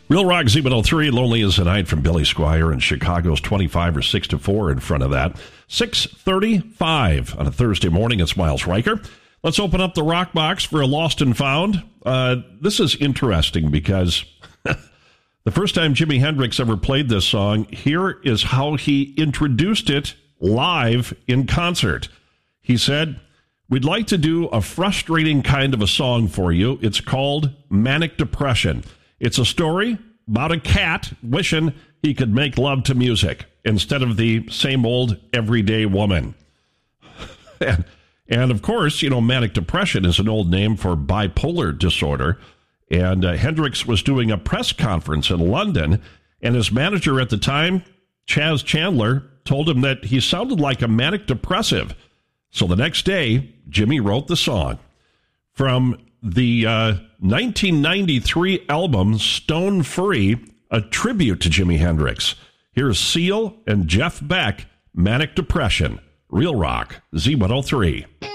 Real Rock Z103, Lonely as the Night from Billy Squier, and Chicago's 25 or 6-4 in front of that. 6:35 on a Thursday morning. It's Miles Riker. Let's open up the Rock Box for a Lost and Found. This is interesting because the first time Jimi Hendrix ever played this song, here is how he introduced it live in concert. He said, "We'd like to do a frustrating kind of a song for you. It's called Manic Depression. It's a story about a cat wishing he could make love to music instead of the same old everyday woman." And of course, you know, manic depression is an old name for bipolar disorder. And Hendrix was doing a press conference in London, and his manager at the time, Chaz Chandler, told him that he sounded like a manic depressive. So the next day, Jimmy wrote the song. From the 1993 album Stone Free, a tribute to Jimi Hendrix. Here's Seal and Jeff Beck, Manic Depression. Real Rock, Z103.